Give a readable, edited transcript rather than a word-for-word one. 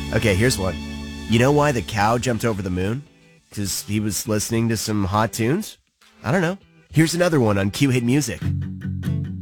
Okay, here's one. You know why the cow jumped over the moon? Because he was listening to some hot tunes? I don't know. Here's another one on Q Hit Music.